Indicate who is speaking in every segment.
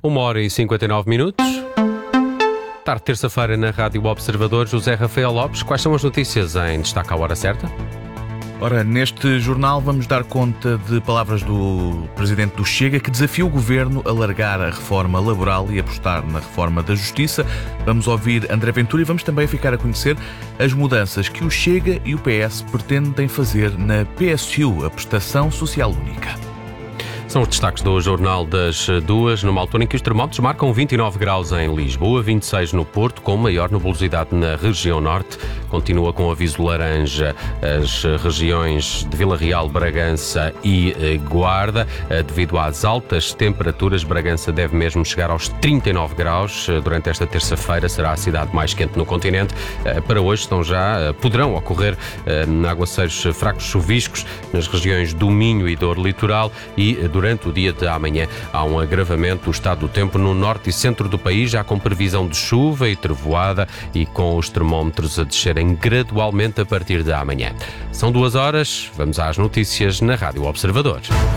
Speaker 1: 1h59. Tarde, terça-feira, na Rádio Observador. José Rafael Lopes, quais são as notícias em destaque à hora certa?
Speaker 2: Ora, neste jornal vamos dar conta de palavras do Presidente do Chega, que desafia o Governo a largar a reforma laboral e apostar na reforma da Justiça. Vamos ouvir André Ventura e vamos também ficar a conhecer as mudanças que o Chega e o PS pretendem fazer na PSU, a Prestação Social Única.
Speaker 1: São os destaques do Jornal das Duas, numa altura em que os termómetros marcam 29 graus em Lisboa, 26 no Porto, com maior nebulosidade na região norte. Continua com aviso laranja as regiões de Vila Real, Bragança e Guarda. Devido às altas temperaturas, Bragança deve mesmo chegar aos 39 graus. Durante esta terça-feira será a cidade mais quente no continente. Para hoje poderão ocorrer aguaceiros fracos chuviscos nas regiões do Minho e Douro Litoral e durante o dia de amanhã há um agravamento do estado do tempo no norte e centro do país, já com previsão de chuva e trevoada e com os termómetros a descerem gradualmente a partir de amanhã. São 2 horas, vamos às notícias na Rádio Observador.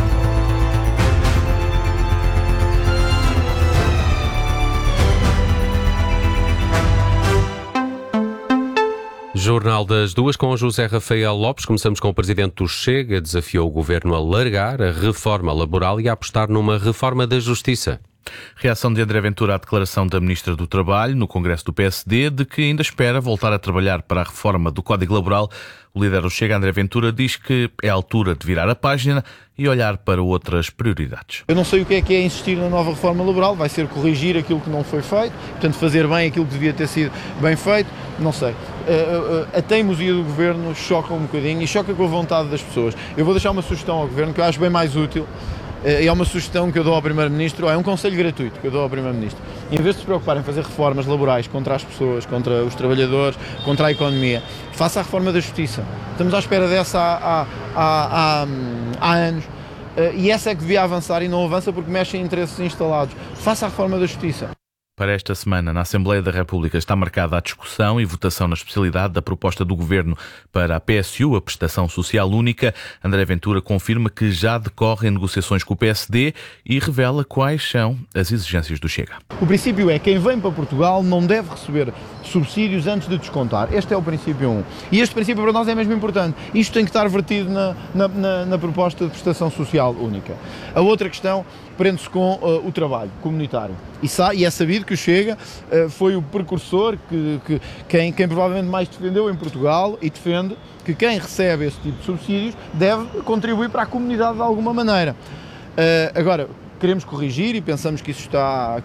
Speaker 1: Jornal das Duas com José Rafael Lopes. Começamos com o Presidente do Chega. Desafiou o Governo a largar a reforma laboral e a apostar numa reforma da Justiça.
Speaker 2: Reação de André Ventura à declaração da Ministra do Trabalho no Congresso do PSD de que ainda espera voltar a trabalhar para a reforma do Código Laboral. O líder do Chega, André Ventura, diz que é a altura de virar a página e olhar para outras prioridades.
Speaker 3: Eu não sei o que é insistir na nova reforma laboral, vai ser corrigir aquilo que não foi feito, portanto fazer bem aquilo que devia ter sido bem feito, não sei. A teimosia do Governo choca um bocadinho e choca com a vontade das pessoas. Eu vou deixar uma sugestão ao Governo que eu acho bem mais útil. E é uma sugestão que eu dou ao Primeiro-Ministro, é um conselho gratuito que eu dou ao Primeiro-Ministro. Em vez de se preocuparem em fazer reformas laborais contra as pessoas, contra os trabalhadores, contra a economia, faça a reforma da Justiça. Estamos à espera dessa há anos e essa é que devia avançar e não avança porque mexe em interesses instalados. Faça a reforma da Justiça.
Speaker 2: Para esta semana, na Assembleia da República, está marcada a discussão e votação na especialidade da proposta do Governo para a PSU, a Prestação Social Única. André Ventura confirma que já decorrem negociações com o PSD e revela quais são as exigências do Chega.
Speaker 3: O princípio é que quem vem para Portugal não deve receber subsídios antes de descontar. Este é o princípio 1. E este princípio para nós é mesmo importante. Isto tem que estar vertido na proposta de Prestação Social Única. A outra questão prende-se com o trabalho comunitário. E é sabido que o Chega foi o precursor, quem provavelmente mais defendeu em Portugal e defende que quem recebe esse tipo de subsídios deve contribuir para a comunidade de alguma maneira. Agora, queremos corrigir e pensamos que isso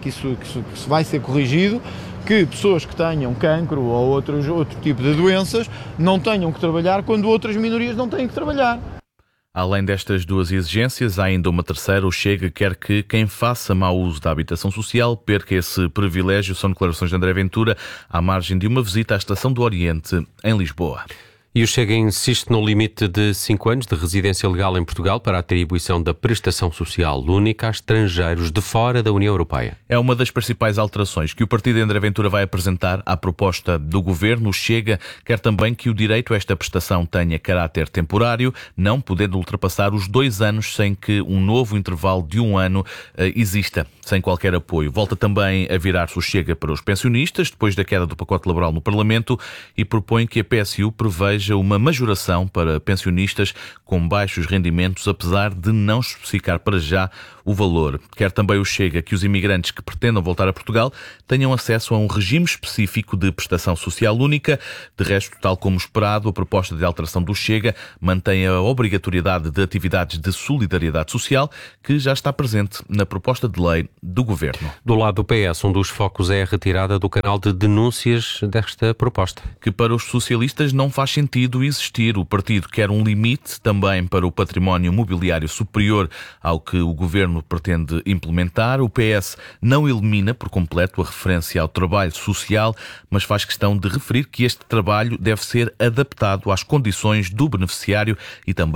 Speaker 3: vai ser corrigido, que pessoas que tenham cancro ou outro tipo de doenças não tenham que trabalhar quando outras minorias não têm que trabalhar.
Speaker 2: Além destas duas exigências, há ainda uma terceira. O Chega quer que quem faça mau uso da habitação social perca esse privilégio. São declarações de André Ventura à margem de uma visita à Estação do Oriente, em Lisboa.
Speaker 1: E o Chega insiste no limite de 5 anos de residência legal em Portugal para a atribuição da prestação social única a estrangeiros de fora da União Europeia.
Speaker 2: É uma das principais alterações que o partido de André Ventura vai apresentar à proposta do Governo. O Chega quer também que o direito a esta prestação tenha caráter temporário, não podendo ultrapassar os 2 anos sem que um novo intervalo de 1 ano exista, sem qualquer apoio. Volta também a virar-se o Chega para os pensionistas, depois da queda do pacote laboral no Parlamento, e propõe que a PSU preveja uma majoração para pensionistas com baixos rendimentos, apesar de não especificar para já o valor. Quer também o Chega que os imigrantes que pretendam voltar a Portugal tenham acesso a um regime específico de prestação social única. De resto, tal como esperado, a proposta de alteração do Chega mantém a obrigatoriedade de atividades de solidariedade social, que já está presente na proposta de lei do Governo.
Speaker 1: Do lado do PS, um dos focos é a retirada do canal de denúncias desta proposta.
Speaker 2: Que para os socialistas não faz sentido existir. O partido quer um limite também para o património mobiliário superior ao que o Governo pretende implementar. O PS não elimina por completo a referência ao trabalho social, mas faz questão de referir que este trabalho deve ser adaptado às condições do beneficiário e também